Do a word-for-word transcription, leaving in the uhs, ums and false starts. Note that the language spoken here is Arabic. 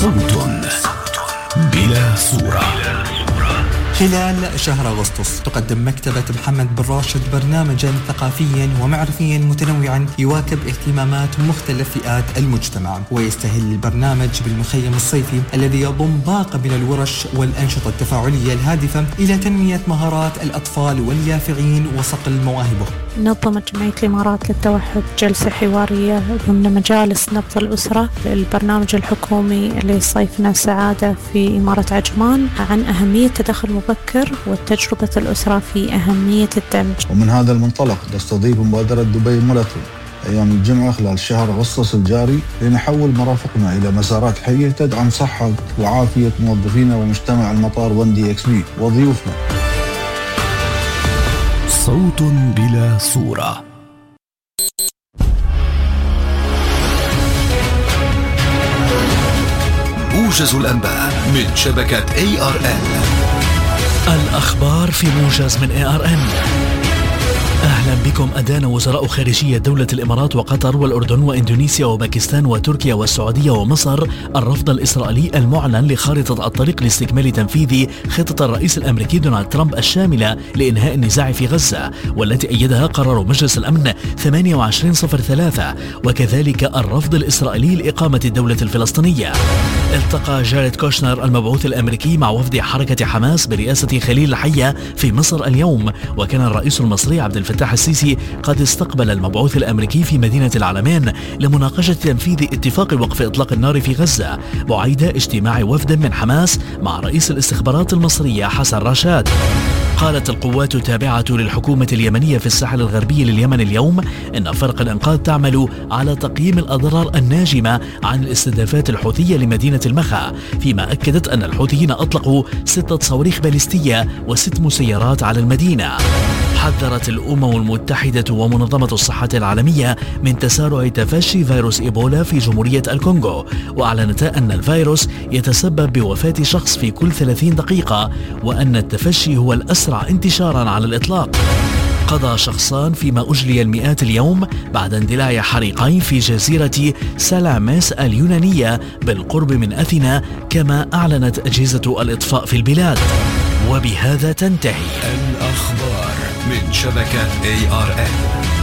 صوت بلا صورة. خلال شهر أغسطس تقدم مكتبة محمد بن راشد برنامجا ثقافيا ومعرفيا متنوعا يواكب اهتمامات مختلف فئات المجتمع، ويستهل البرنامج بالمخيم الصيفي الذي يضم باقة من الورش والأنشطة التفاعلية الهادفة إلى تنمية مهارات الأطفال واليافعين وصقل مواهبهم. نظمت جمعية الإمارات للتوحد جلسة حوارية ضمن مجالس نبض الأسرة للبرنامج الحكومي لصيفنا السعادة في إمارة عجمان عن أهمية التدخل المبكر وتجربة الأسرة في أهمية الدمج. ومن هذا المنطلق نستضيف مبادرة دبي ماراثون أيام الجمعة خلال شهر أغسطس الجاري لنحول مرافقنا إلى مسارات حية تدعم صحة وعافية موظفينا ومجتمع المطار وندي إكس بي وضيوفنا. صوت بلا صورة. موجز الأنباء من شبكة إيه آر إن. الأخبار في موجز من إيه آر إن. أهلا بكم. أدان وزراء خارجية دولة الإمارات وقطر والأردن وإندونيسيا وباكستان وتركيا والسعودية ومصر الرفض الإسرائيلي المعلن لخارطة الطريق لاستكمال تنفيذ خطة الرئيس الأمريكي دونالد ترامب الشاملة لإنهاء النزاع في غزة، والتي أيدها قرار مجلس الأمن ثمانية وعشرين صفر ثلاثة، وكذلك الرفض الإسرائيلي لإقامة الدولة الفلسطينية. التقى جاريد كوشنر المبعوث الأمريكي مع وفد حركة حماس برئاسة خليل الحية في مصر اليوم، وكان الرئيس المصري عبد الفتاح السيسي قد استقبل المبعوث الأمريكي في مدينة العلمين لمناقشة تنفيذ اتفاق وقف إطلاق النار في غزة، بعيد اجتماع وفد من حماس مع رئيس الاستخبارات المصرية حسن رشاد. قالت القوات التابعة للحكومة اليمنية في الساحل الغربي لليمن اليوم إن فرق الإنقاذ تعمل على تقييم الأضرار الناجمة عن الاستهدافات الحوثية لمدينة المخا، فيما أكدت أن الحوثيين أطلقوا ستة صواريخ باليستية وست مسيرات على المدينة. حذرت الأمم المتحدة ومنظمة الصحة العالمية من تسارع تفشي فيروس إيبولا في جمهورية الكونغو، وأعلنتا أن الفيروس يتسبب بوفاة شخص في كل ثلاثين دقيقة، وأن التفشي هو الأسرع انتشارا على الإطلاق. قضى شخصان فيما أجلي المئات اليوم بعد اندلاع حريقين في جزيرة سالاميس اليونانية بالقرب من أثينا، كما أعلنت أجهزة الإطفاء في البلاد. وبهذا تنتهي الأخبار من شبكة إيه آر إن.